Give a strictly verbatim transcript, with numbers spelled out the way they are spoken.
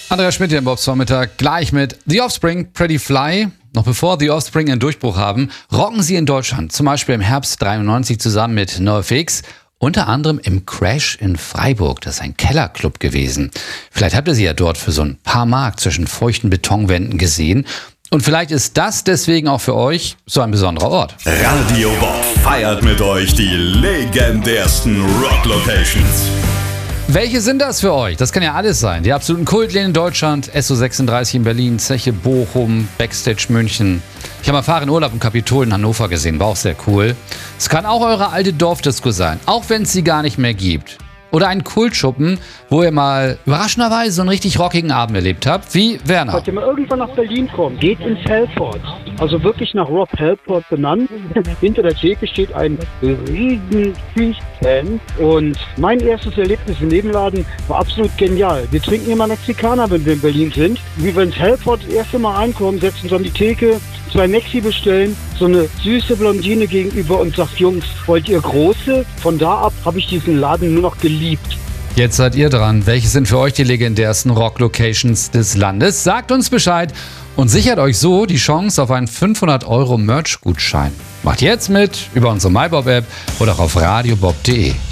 Andreas Schmidt hier im Bobs Vormittag, gleich mit The Offspring, Pretty Fly. Noch bevor The Offspring einen Durchbruch haben, rocken sie in Deutschland, zum Beispiel im Herbst dreiundneunzig zusammen mit NoFX, unter anderem im Crash in Freiburg. Das ist ein Kellerclub gewesen. Vielleicht habt ihr sie ja dort für so ein paar Mark zwischen feuchten Betonwänden gesehen. Und vielleicht ist das deswegen auch für euch so ein besonderer Ort. Radio Bob feiert mit euch die legendärsten Rock-Locations. Welche sind das für euch? Das kann ja alles sein. Die absoluten Kultläden in Deutschland, S O sechsunddreißig in Berlin, Zeche Bochum, Backstage München. Ich habe mal Fahren Urlaub im Kapitol in Hannover gesehen, war auch sehr cool. Es kann auch eure alte Dorfdisco sein, auch wenn es sie gar nicht mehr gibt. Oder ein Kultschuppen, wo ihr mal überraschenderweise so einen richtig rockigen Abend erlebt habt, wie Werner. Falls ihr mal irgendwann nach Berlin kommt, geht ins Halford. Also wirklich nach Rob Halford benannt. Hinter der Theke steht ein riesen Fischstand. Und mein erstes Erlebnis im Nebenladen war absolut genial. Wir trinken immer Mexikaner, wenn wir in Berlin sind. Wie wir ins Halford das erste Mal einkommen, setzen uns an die Theke, zwei Mexi bestellen, so eine süße Blondine gegenüber und sagt, Jungs, wollt ihr große? Von da ab habe ich diesen Laden nur noch geliebt. Jetzt seid ihr dran. Welche sind für euch die legendärsten Rock-Locations des Landes? Sagt uns Bescheid und sichert euch so die Chance auf einen fünfhundert Euro Merch-Gutschein. Macht jetzt mit über unsere MyBob-App oder auch auf radiobob punkt de.